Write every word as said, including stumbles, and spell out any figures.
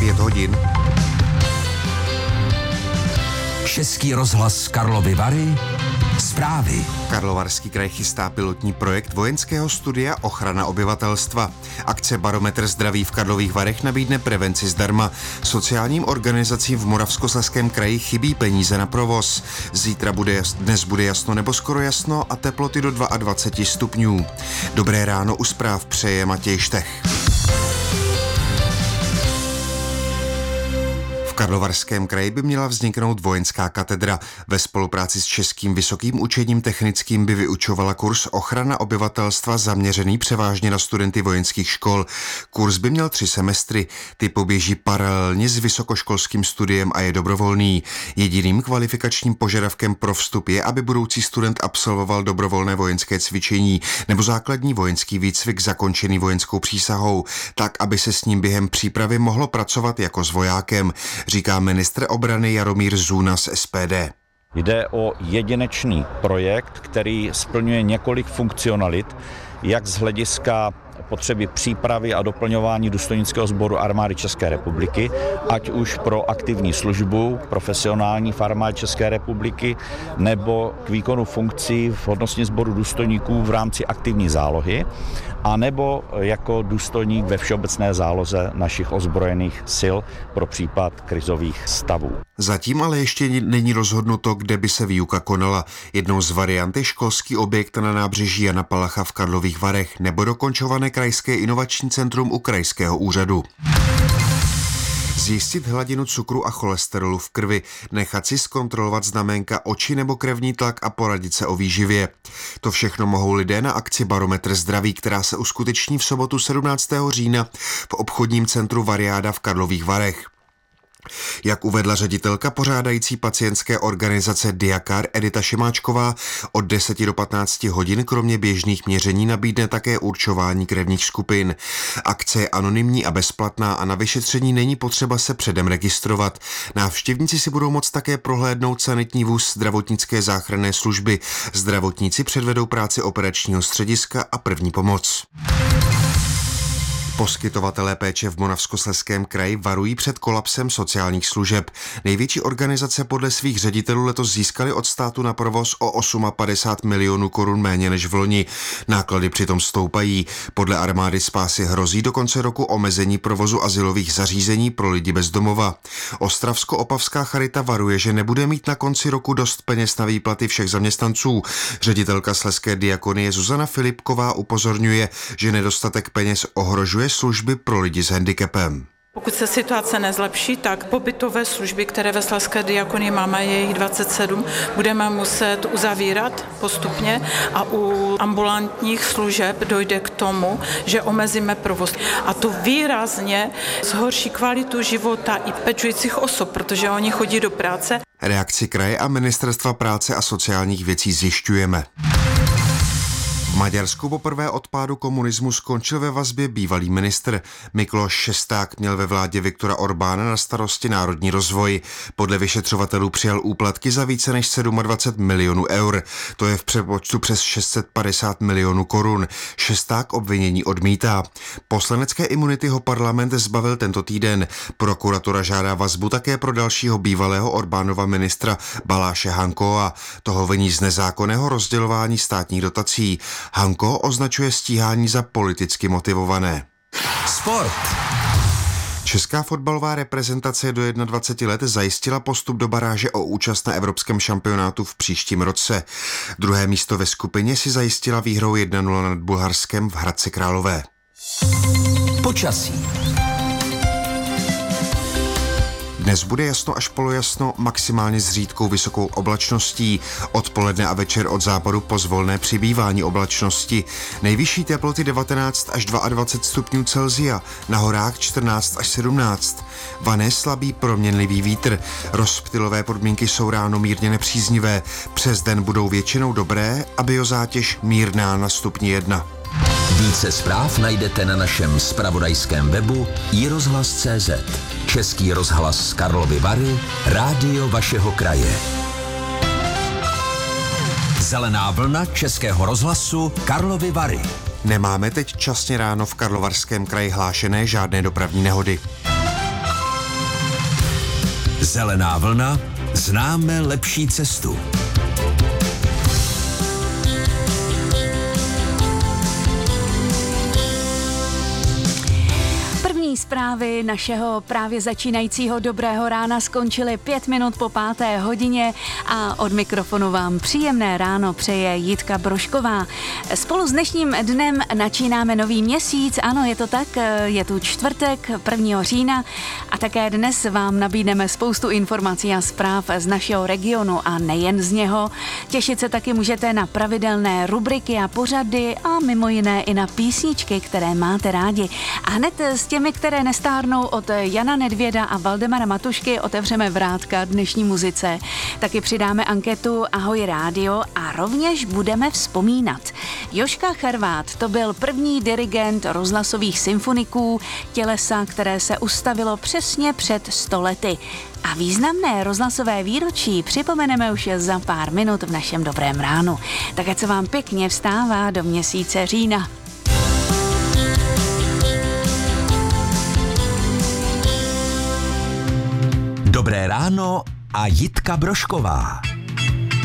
pět hodin. Český rozhlas Karlovy Vary. Zprávy. Karlovarský kraj chystá pilotní projekt vojenského studia Ochrana obyvatelstva. Akce Barometr zdraví v Karlových Varech nabídne prevenci zdarma. Sociálním organizacím v Moravskoslezském kraji chybí peníze na provoz. Zítra bude, dnes bude jasno nebo skoro jasno a teploty do dvacet dva stupňů. Dobré ráno, u zpráv přeje Matěj Štech. V Karlovarském kraji by měla vzniknout vojenská katedra. Ve spolupráci s Českým vysokým učením technickým by vyučovala kurz Ochrana obyvatelstva zaměřený převážně na studenty vojenských škol. Kurz by měl tři semestry. Ty poběží paralelně s vysokoškolským studiem a je dobrovolný. Jediným kvalifikačním požadavkem pro vstup je, aby budoucí student absolvoval dobrovolné vojenské cvičení nebo základní vojenský výcvik zakončený vojenskou přísahou, tak aby se s ním během přípravy mohlo pracovat jako s vojákem, říká ministr obrany Jaromír Zůna z S P D. Jde o jedinečný projekt, který splňuje několik funkcionalit, jak z hlediska potřeby přípravy a doplňování důstojnického sboru armády České republiky, ať už pro aktivní službu, profesionální v armádě České republiky, nebo k výkonu funkcí v hodnostním sboru důstojníků v rámci aktivní zálohy, a nebo jako důstojník ve všeobecné záloze našich ozbrojených sil pro případ krizových stavů. Zatím ale ještě není rozhodnuto, kde by se výuka konala. Jednou z variant je školský objekt na nábřeží Jana Palacha v Karlových Varech nebo dokončované Krajské inovační centrum u krajského úřadu. Zjistit hladinu cukru a cholesterolu v krvi, nechat si zkontrolovat znaménka oči nebo krevní tlak a poradit se o výživě. To všechno mohou lidé na akci Barometr zdraví, která se uskuteční v sobotu sedmnáctého října v obchodním centru Variáda v Karlových Varech. Jak uvedla ředitelka pořádající pacientské organizace Diakar Edita Šimáčková, od deseti do patnácti hodin kromě běžných měření nabídne také určování krevních skupin. Akce je anonymní a bezplatná a na vyšetření není potřeba se předem registrovat. Návštěvníci si budou moct také prohlédnout sanitní vůz zdravotnické záchranné služby. Zdravotníci předvedou práci operačního střediska a první pomoc. Poskytovatelé péče v Moravskoslezském kraji varují před kolapsem sociálních služeb. Největší organizace podle svých ředitelů letos získaly od státu na provoz o padesát osm milionů korun méně než v loni. Náklady přitom stoupají. Podle armády Spásy hrozí do konce roku omezení provozu azylových zařízení pro lidi bez domova. Ostravsko-opavská charita varuje, že nebude mít na konci roku dost peněz na výplaty všech zaměstnanců. Ředitelka Slezské diakonie Zuzana Filipková upozorňuje, že nedostatek peněz ohrožuje služby pro lidi s handicapem. Pokud se situace nezlepší, tak pobytové služby, které ve Slezské diakonii máme, je jich dvacet sedm, budeme muset uzavírat postupně a u ambulantních služeb dojde k tomu, že omezíme provoz. A to výrazně zhorší kvalitu života i pečujících osob, protože oni chodí do práce. Reakci kraje a Ministerstva práce a sociálních věcí zjišťujeme. V Maďarsku poprvé od pádu komunismu skončil ve vazbě bývalý ministr. Mikloš Šesták měl ve vládě Viktora Orbána na starosti národní rozvoj. Podle vyšetřovatelů přijal úplatky za více než dvacet sedm milionů eur. To je v přepočtu přes šest set padesát milionů korun. Šesták obvinění odmítá. Poslanecké imunity ho parlament zbavil tento týden. Prokuratura žádá vazbu také pro dalšího bývalého Orbánova ministra Baláše Hankoa. Toho viní z nezákonného rozdělování státních dotací. Hanko označuje stíhání za politicky motivované. Sport. Česká fotbalová reprezentace do dvaceti jedna let zajistila postup do baráže o účast na evropském šampionátu v příštím roce. Druhé místo ve skupině si zajistila výhrou jedna nula nad Bulharskem v Hradci Králové. Počasí. Dnes bude jasno až polojasno, maximálně s řídkou vysokou oblačností. Odpoledne a večer od západu pozvolné přibývání oblačnosti. Nejvyšší teploty devatenáct až dvacet dva stupňů Celsia, na horách čtrnáct až sedmnáct. Vané slabý proměnlivý vítr. Rozptylové podmínky jsou ráno mírně nepříznivé. Přes den budou většinou dobré a biozátěž mírná na stupni jedna. Více zpráv najdete na našem zpravodajském webu i rozhlas tečka cé zet. Český rozhlas z Karlovy Vary, rádio vašeho kraje. Zelená vlna Českého rozhlasu Karlovy Vary. Nemáme teď časně ráno v Karlovarském kraji hlášené žádné dopravní nehody. Zelená vlna, známe lepší cestu. Zprávy našeho právě začínajícího dobrého rána skončily pět minut po páté hodině a od mikrofonu vám příjemné ráno přeje Jitka Brošková. Spolu s dnešním dnem načínáme nový měsíc, ano, je to tak, je tu čtvrtek prvního října a také dnes vám nabídneme spoustu informací a zpráv z našeho regionu a nejen z něho. Těšit se taky můžete na pravidelné rubriky a pořady a mimo jiné i na písničky, které máte rádi. A hned s těmi, které nestárnou, od Jana Nedvěda a Valdemara Matušky otevřeme vrátka dnešní muzice. Taky přidáme anketu Ahoj rádio a rovněž budeme vzpomínat. Jožka Charvát, to byl první dirigent rozhlasových symfoniků, tělesa, které se ustavilo přesně před sto lety. A významné rozhlasové výročí připomeneme už za pár minut v našem dobrém ránu. Tak ať se vám pěkně vstává do měsíce října. Dobré ráno a Jitka Brošková.